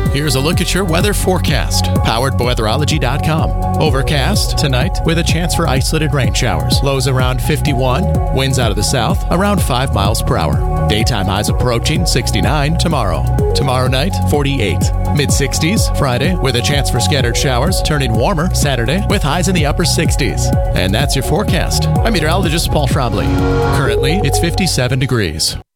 Here's a look at your weather forecast, powered by weatherology.com. Overcast tonight with a chance for isolated rain showers. Lows around 51, winds out of the south around 5 miles per hour. Daytime highs approaching 69 tomorrow. Tomorrow night, 48. Mid-60s Friday with a chance for scattered showers, turning warmer Saturday with highs in the upper 60s. And that's your forecast. I'm meteorologist Paul Trombley. Currently, it's 57 degrees.